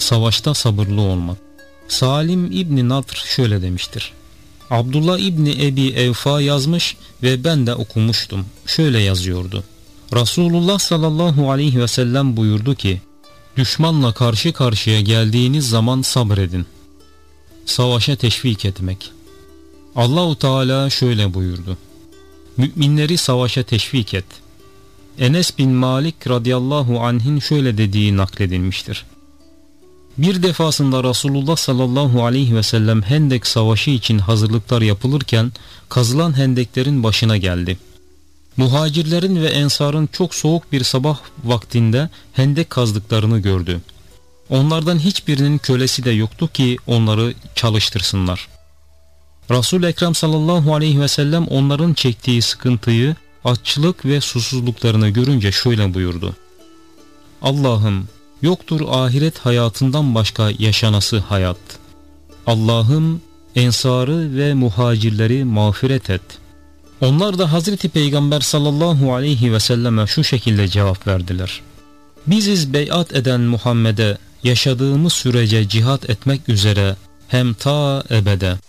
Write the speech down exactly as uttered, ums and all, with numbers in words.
Savaşta sabırlı olmak. Salim İbni Nadr şöyle demiştir: Abdullah İbni Ebi Evfa yazmış ve ben de okumuştum. Şöyle yazıyordu: Resulullah sallallahu aleyhi ve sellem buyurdu ki, düşmanla karşı karşıya geldiğiniz zaman sabredin. Savaşa teşvik etmek. Allahu Teala şöyle buyurdu: müminleri savaşa teşvik et. Enes bin Malik radıyallahu anh'in şöyle dediği nakledilmiştir: bir defasında Resulullah sallallahu aleyhi ve sellem Hendek Savaşı için hazırlıklar yapılırken kazılan hendeklerin başına geldi. Muhacirlerin ve ensarın çok soğuk bir sabah vaktinde hendek kazdıklarını gördü. Onlardan hiçbirinin kölesi de yoktu ki onları çalıştırsınlar. Resul-i Ekrem sallallahu aleyhi ve sellem onların çektiği sıkıntıyı, açlık ve susuzluklarını görünce şöyle buyurdu: Allah'ım, yoktur ahiret hayatından başka yaşanası hayat. Allah'ım, ensarı ve muhacirleri mağfiret et. Onlar da Hazreti Peygamber sallallahu aleyhi ve selleme şu şekilde cevap verdiler: biziz beyat eden Muhammed'e yaşadığımız sürece cihat etmek üzere hem ta ebede.